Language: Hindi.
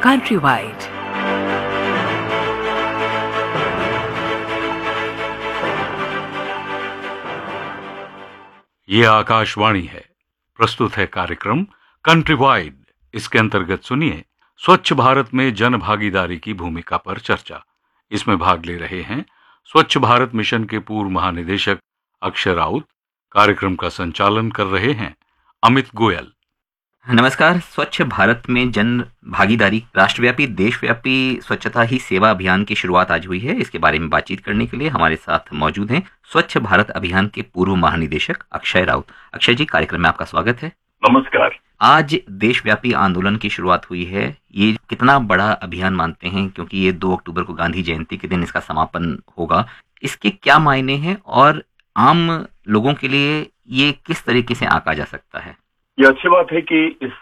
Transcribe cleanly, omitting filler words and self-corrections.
Countrywide। ये आकाशवाणी है। प्रस्तुत है कार्यक्रम कंट्री वाइड। इसके अंतर्गत सुनिए स्वच्छ भारत में जन भागीदारी की भूमिका पर चर्चा। इसमें भाग ले रहे हैं स्वच्छ भारत मिशन के पूर्व महानिदेशक अक्षय राउत। कार्यक्रम का संचालन कर रहे हैं अमित गोयल। नमस्कार। स्वच्छ भारत में जन भागीदारी राष्ट्रव्यापी देशव्यापी स्वच्छता ही सेवा अभियान की शुरुआत आज हुई है। इसके बारे में बातचीत करने के लिए हमारे साथ मौजूद हैं स्वच्छ भारत अभियान के पूर्व महानिदेशक अक्षय राउत। अक्षय जी, कार्यक्रम में आपका स्वागत है। नमस्कार। आज देशव्यापी आंदोलन की शुरुआत हुई है। ये कितना बड़ा अभियान मानते हैं, क्योंकि ये 2 अक्टूबर को गांधी जयंती के दिन इसका समापन होगा। इसके क्या मायने हैं और आम लोगों के लिए ये किस तरीके से आंका जा सकता है? ये अच्छी बात है कि इस